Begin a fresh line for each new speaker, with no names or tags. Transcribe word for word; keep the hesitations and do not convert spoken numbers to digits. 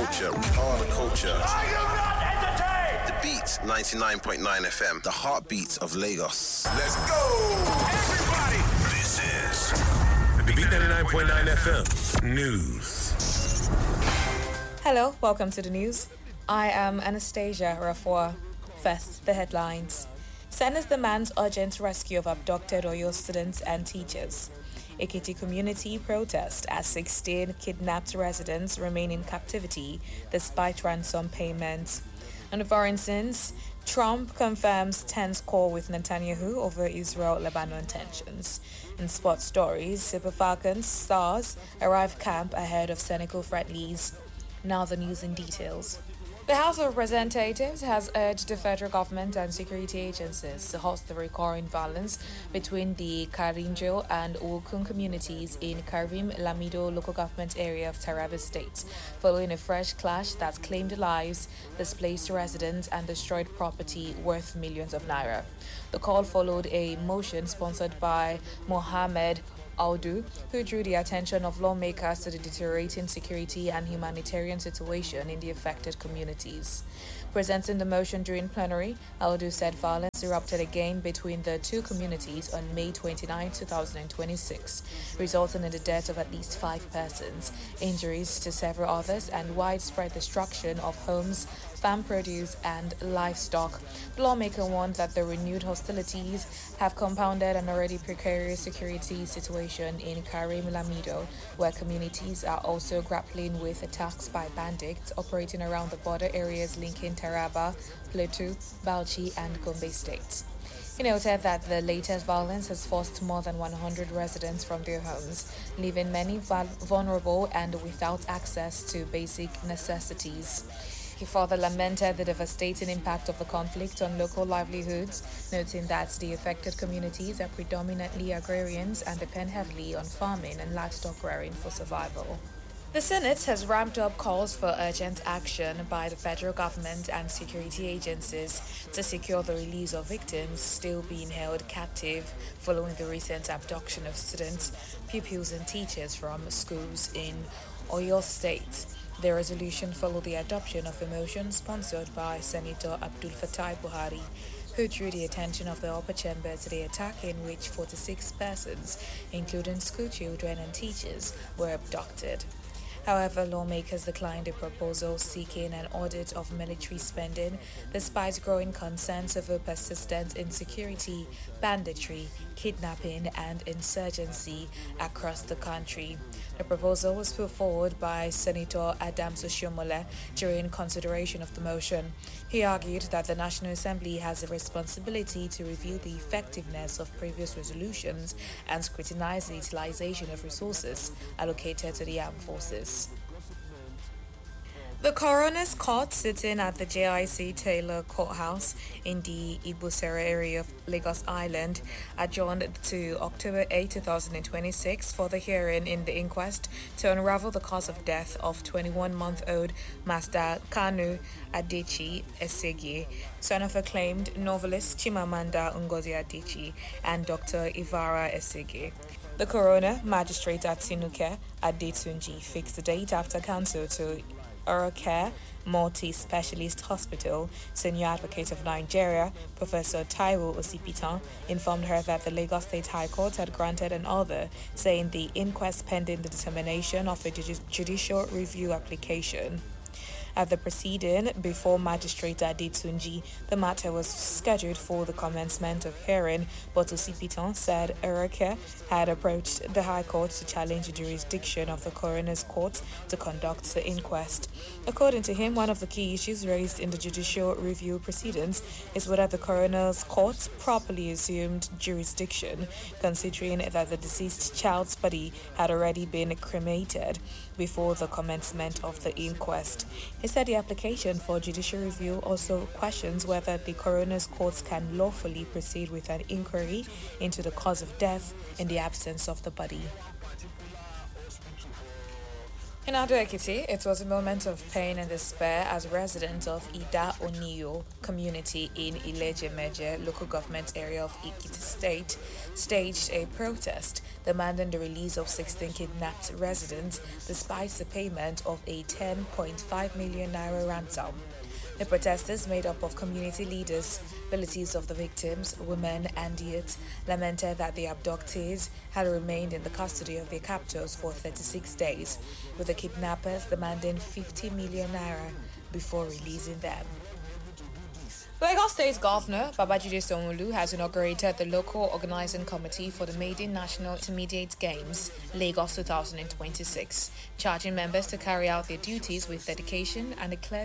culture. We are the culture.
Are you not entertained?
The Beat ninety-nine point nine F M. The heartbeat of Lagos.
Let's go! Everybody!
This is the Beat ninety-nine point nine F M News.
Hello, welcome to the news. I am Anastasia Rafua. First, the headlines. Senate demands urgent rescue of abducted Oyo students and teachers. Ekiti community protest as sixteen kidnapped residents remain in captivity despite ransom payments. On the foreign scenes, Trump confirms tense call with Netanyahu over Israel-Lebanon tensions. In sports stories, Super Falcons stars arrive camp ahead of Senegal friendlies. Now the news in details. The House of Representatives has urged the federal government and security agencies to halt the recurring violence between the Karinjo and Okun communities in Karim Lamido local government area of Taraba State, following a fresh clash that claimed lives, displaced residents, and destroyed property worth millions of naira. The call followed a motion sponsored by Mohammed Audu, who drew the attention of lawmakers to the deteriorating security and humanitarian situation in the affected communities. Presenting the motion during plenary, Audu said violence erupted again between the two communities on May twenty-ninth, twenty twenty-six, resulting in the death of at least five persons, injuries to several others, and widespread destruction of homes, farm produce, and livestock. The lawmaker warned that the renewed hostilities have compounded an already precarious security situation in Karim Lamido, where communities are also grappling with attacks by bandits operating around the border areas linking Taraba, Plateau, Bauchi, and Gombe states. He noted that the latest violence has forced more than one hundred residents from their homes, leaving many vulnerable and without access to basic necessities. He further lamented the devastating impact of the conflict on local livelihoods, noting that the affected communities are predominantly agrarians and depend heavily on farming and livestock rearing for survival. The Senate has ramped up calls for urgent action by the federal government and security agencies to secure the release of victims still being held captive following the recent abduction of students, pupils, and teachers from schools in Oyo State. The resolution followed the adoption of a motion sponsored by Senator Abdul Fattah Buhari, who drew the attention of the upper chamber to the attack in which forty-six persons, including school children and teachers, were abducted. However, lawmakers declined a proposal seeking an audit of military spending despite growing concerns over persistent insecurity, banditry, kidnapping, and insurgency across the country. The proposal was put forward by Senator Adams Oshiomhole during consideration of the motion. He argued that the National Assembly has a responsibility to review the effectiveness of previous resolutions and scrutinize the utilization of resources allocated to the armed forces. The coroner's court sitting at the J I C Taylor Courthouse in the Ibusere area of Lagos Island adjourned to October eighth, twenty twenty-six for the hearing in the inquest to unravel the cause of death of twenty-one-month-old Master Kanu Adichie Esegi, son of acclaimed novelist Chimamanda Ngozi Adichie and Doctor Ivara Esegi. The coroner, Magistrate Atinuke Adetunji, fixed the date after counsel to Orocare Multi-Specialist Hospital. Senior Advocate of Nigeria, Professor Taiwo Osipitan, informed her that the Lagos State High Court had granted an order saying the inquest pending the determination of a judicial review application. At the proceeding before Magistrate Adetunji, the matter was scheduled for the commencement of hearing, but Osipitan said Orocare had approached the High Court to challenge the jurisdiction of the Coroner's Court to conduct the inquest. According to him, one of the key issues raised in the judicial review proceedings is whether the Coroner's Court properly assumed jurisdiction, considering that the deceased child's body had already been cremated before the commencement of the inquest. He said the application for judicial review also questions whether the coroner's courts can lawfully proceed with an inquiry into the cause of death in the absence of the body. In Ado-Ekiti, it was a moment of pain and despair as residents of Ida Oniyo community in Ileje-Meje local government area of Ekiti State staged a protest demanding the release of sixteen kidnapped residents despite the payment of a ten point five million naira ransom. The protesters, made up of community leaders, relatives of the victims, women and youth, lamented that the abductees had remained in the custody of their captors for thirty-six days, with the kidnappers demanding fifty million naira before releasing them. Lagos State Governor Babajide Sanwo-Olu has inaugurated the local organizing committee for the Maiden National Intermediate Games, Lagos twenty twenty-six, charging members to carry out their duties with dedication and a clear